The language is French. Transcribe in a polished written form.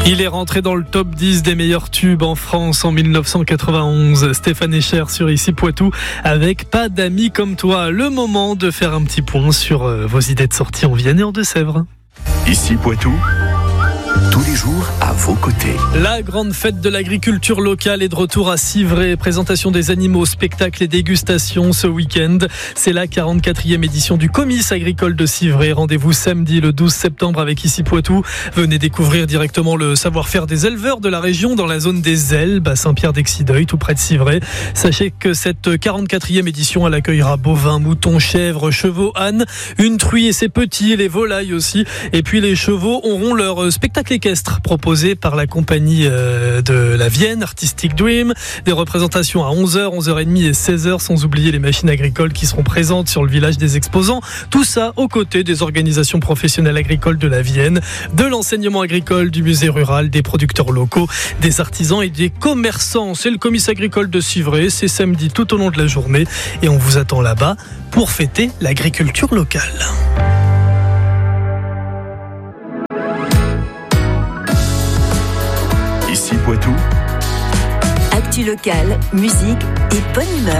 Il est rentré dans le top 10 des meilleurs tubes en France en 1991. Stéphane Echer sur Ici Poitou avec Pas d'amis comme toi. Le moment de faire un petit point sur vos idées de sortie en Vienne et en Deux-Sèvres. Ici Poitou, tous les jours à vos côtés. La grande fête de l'agriculture locale est de retour à Civray. Présentation des animaux, spectacles et dégustations ce week-end. C'est la 44e édition du Comice agricole de Civray. Rendez-vous samedi le 12 septembre avec Ici Poitou. Venez découvrir directement le savoir-faire des éleveurs de la région dans la zone des Elbes à Saint-Pierre-d'Exideuil, tout près de Civray. Sachez que cette 44e édition, elle accueillera bovins, moutons, chèvres, chevaux, ânes, une truie et ses petits, les volailles aussi. Et puis les chevaux auront leur spectacle équestre proposé par la compagnie de la Vienne, Artistic Dream. Des représentations à 11h, 11h30 et 16h, sans oublier les machines agricoles qui seront présentes sur le village des exposants. Tout ça aux côtés des organisations professionnelles agricoles de la Vienne, de l'enseignement agricole, du musée rural, des producteurs locaux, des artisans et des commerçants. C'est le Comice agricole de Civray, c'est samedi tout au long de la journée et on vous attend là-bas pour fêter l'agriculture locale. Ici Poitou, actu locale, musique et bonne humeur.